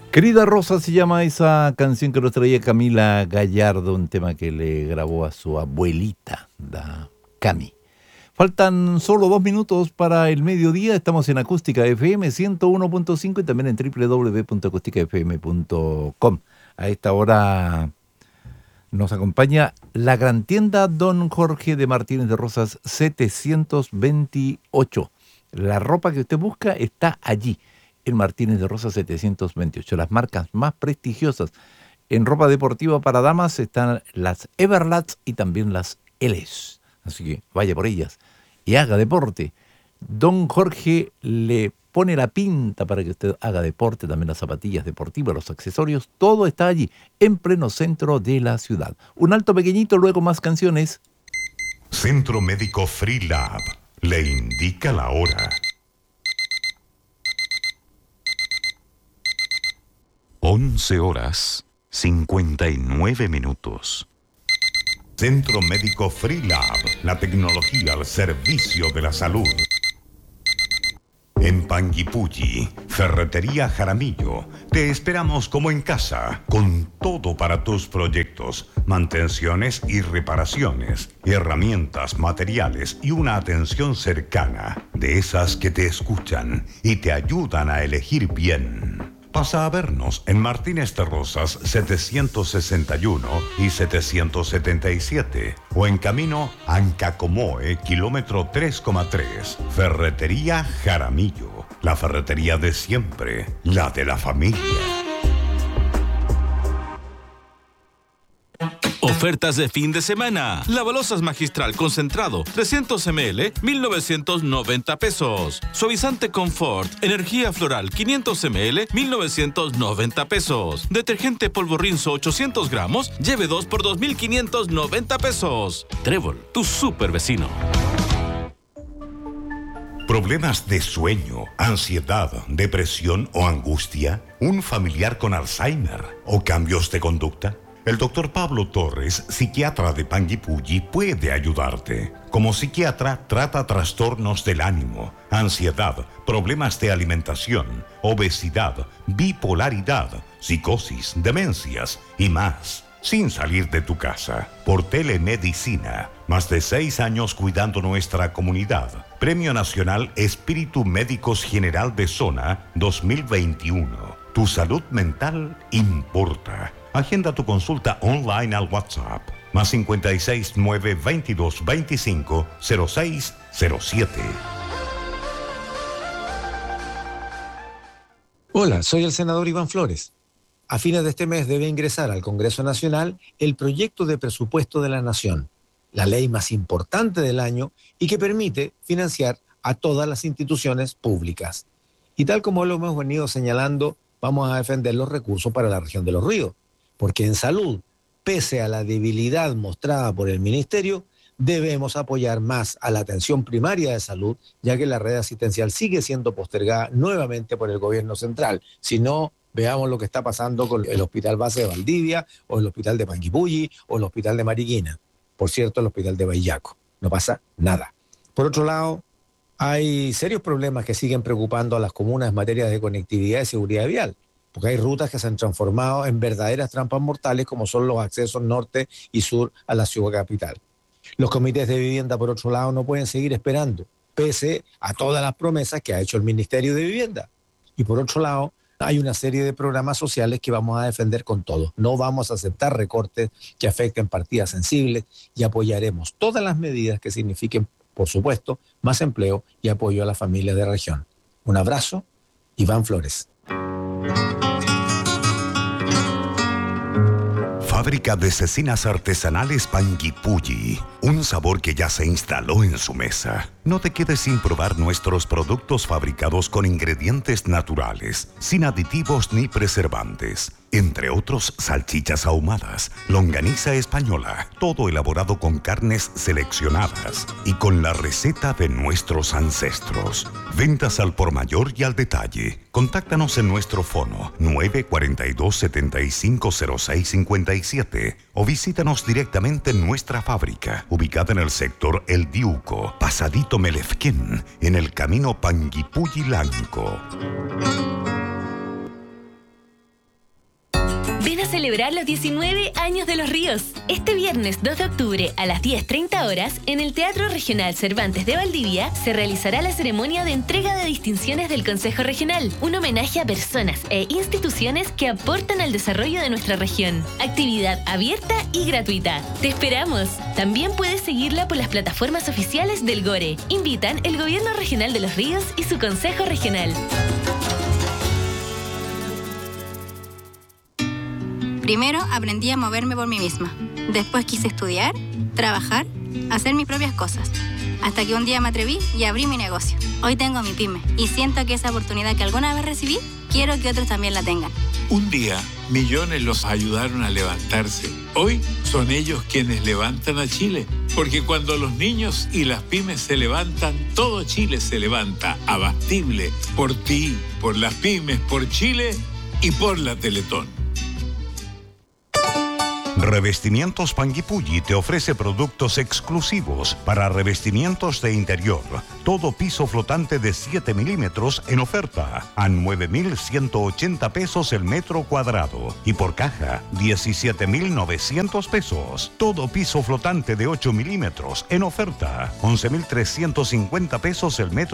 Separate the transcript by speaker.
Speaker 1: Querida Rosa se llama esa canción que nos traía Camila Gallardo, un tema que le grabó a su abuelita, la Cami. Faltan solo 2 minutos para el mediodía. Estamos en Acústica FM 101.5 y también en www.acústicafm.com. A esta hora nos acompaña la gran tienda Don Jorge de Martínez de Rosas 728. La ropa que usted busca está allí, en Martínez de Rosas 728. Las marcas más prestigiosas en ropa deportiva para damas están las Everlats y también las Ls. Así que vaya por ellas y haga deporte. Don Jorge le pone la pinta para que usted haga deporte, también las zapatillas deportivas, los accesorios, todo está allí, en pleno centro de la ciudad. Un alto pequeñito, luego más canciones.
Speaker 2: Centro Médico Free Lab le indica la hora. 11:59. Centro Médico Free Lab, la tecnología al servicio de la salud. En Panguipulli, Ferretería Jaramillo, te esperamos como en casa, con todo para tus proyectos, mantenciones y reparaciones, herramientas, materiales y una atención cercana, de esas que te escuchan y te ayudan a elegir bien. Pasa a vernos en Martínez de Rosas 761 y 777 o en camino Ancacomoe, kilómetro 3,3. Ferretería Jaramillo, la ferretería de siempre, la de la familia.
Speaker 3: Ofertas de fin de semana. Lavalosas Magistral concentrado, 300 ml, 1,990 pesos. Suavizante Confort, energía floral, 500 ml, 1,990 pesos. Detergente polvo Rinzo, 800 gramos, lleve 2 por 2,590 pesos. Trébol, tu super vecino.
Speaker 2: ¿Problemas de sueño, ansiedad, depresión o angustia? ¿Un familiar con Alzheimer o cambios de conducta? El doctor Pablo Torres, psiquiatra de Panguipulli, puede ayudarte. Como psiquiatra, trata trastornos del ánimo, ansiedad, problemas de alimentación, obesidad, bipolaridad, psicosis, demencias y más. Sin salir de tu casa, por telemedicina. Más de 6 años cuidando nuestra comunidad. Premio Nacional Espíritu Médicos General de Zona 2021. Tu salud mental importa. Agenda tu consulta online al WhatsApp. Más 56 922 25 0607.
Speaker 4: Hola, soy el senador Iván Flores. A fines de este mes debe ingresar al Congreso Nacional el proyecto de presupuesto de la Nación, la ley más importante del año y que permite financiar a todas las instituciones públicas. Y tal como lo hemos venido señalando, vamos a defender los recursos para la región de Los Ríos, porque en salud, pese a la debilidad mostrada por el Ministerio, debemos apoyar más a la atención primaria de salud, ya que la red asistencial sigue siendo postergada nuevamente por el gobierno central. Si no, veamos lo que está pasando con el Hospital Base de Valdivia, o el Hospital de Panguipulli, o el Hospital de Mariquina. Por cierto, el Hospital de Bahillaco. No pasa nada. Por otro lado, hay serios problemas que siguen preocupando a las comunas en materia de conectividad y seguridad vial, porque hay rutas que se han transformado en verdaderas trampas mortales, como son los accesos norte y sur a la ciudad capital. Los comités de vivienda, por otro lado, no pueden seguir esperando, pese a todas las promesas que ha hecho el Ministerio de Vivienda. Y por otro lado, hay una serie de programas sociales que vamos a defender con todo. No vamos a aceptar recortes que afecten partidas sensibles y apoyaremos todas las medidas que signifiquen, por supuesto, más empleo y apoyo a las familias de la región. Un abrazo, Iván Flores.
Speaker 2: Fábrica de cecinas artesanales Panguipulli. Un sabor que ya se instaló en su mesa. No te quedes sin probar nuestros productos fabricados con ingredientes naturales, sin aditivos ni preservantes. Entre otros, salchichas ahumadas, longaniza española, todo elaborado con carnes seleccionadas y con la receta de nuestros ancestros. Ventas al por mayor y al detalle. Contáctanos en nuestro fono 942-750657 o visítanos directamente en nuestra fábrica, ubicada en el sector El Diuco, Pasadito Melefquén, en el camino Panguipulli-Lanco.
Speaker 5: Ven a celebrar los 19 años de Los Ríos. Este viernes 2 de octubre a las 10:30 horas, en el Teatro Regional Cervantes de Valdivia, se realizará la ceremonia de entrega de distinciones del Consejo Regional, un homenaje a personas e instituciones que aportan al desarrollo de nuestra región. Actividad abierta y gratuita. ¡Te esperamos! También puedes seguirla por las plataformas oficiales del GORE. Invitan el Gobierno Regional de Los Ríos y su Consejo Regional.
Speaker 6: Primero aprendí a moverme por mí misma. Después quise estudiar, trabajar, hacer mis propias cosas. Hasta que un día me atreví y abrí mi negocio. Hoy tengo mi pyme y siento que esa oportunidad que alguna vez recibí, quiero que otros también la tengan.
Speaker 7: Un día, millones los ayudaron a levantarse. Hoy son ellos quienes levantan a Chile. Porque cuando los niños y las pymes se levantan, todo Chile se levanta. Abastible. Por ti, por las pymes, por Chile y por la Teletón.
Speaker 2: Revestimientos Panguipulli te ofrece productos exclusivos para revestimientos de interior. Todo piso flotante de 7 milímetros en oferta a 9,180 pesos el metro cuadrado. Y por caja, 17,900 pesos. Todo piso flotante de 8 milímetros en oferta, 11,350 pesos el metro